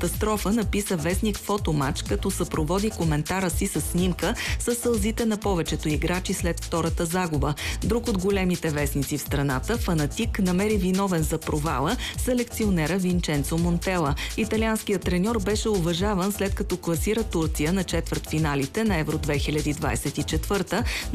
катастрофа, написа вестник Фотомач, като съпроводи коментара си с снимка с сълзите на повечето играчи след втората загуба. Друг от големите вестници в страната, Фанатик, намери виновен за провала селекционера Винченцо Монтела. Италианският треньор беше уважаван, след като класира Турция на четвъртфиналите на Евро 2024,